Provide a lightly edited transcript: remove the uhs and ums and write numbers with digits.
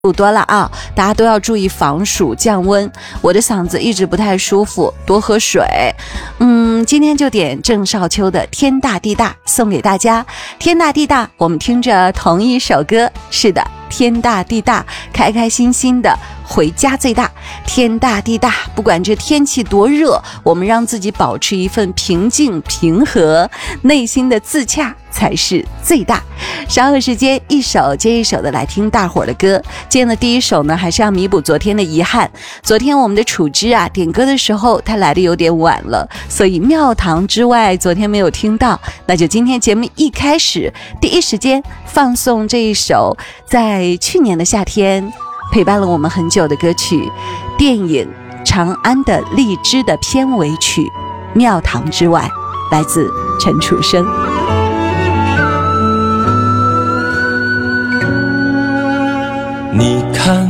多了啊，大家都要注意防暑降温。我的嗓子一直不太舒服，多喝水。今天就点郑少秋的《天大地大》送给大家。天大地大，我们听着同一首歌。是的，天大地大，开开心心的回家最大。天大地大，不管这天气多热，我们让自己保持一份平静平和，内心的自洽才是最大。稍后时间一首接一首的来听大伙儿的歌。今天的第一首呢，还是要弥补昨天的遗憾。昨天我们的楚之啊点歌的时候，他来的有点晚了，所以庙堂之外昨天没有听到。那就今天节目一开始第一时间放送这一首在去年的夏天陪伴了我们很久的歌曲，电影《长安的荔枝》的片尾曲《庙堂之外》，来自陈楚生。 你看